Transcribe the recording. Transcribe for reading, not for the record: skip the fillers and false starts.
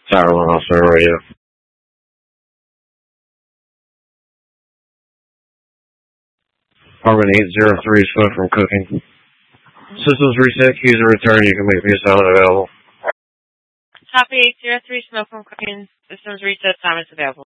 Tower 1 Officer Radio. Department 803, smoke from cooking. Systems reset, keys are returned, you can make the assignment available. Copy 803, smoke from cooking. Systems reset, time is available.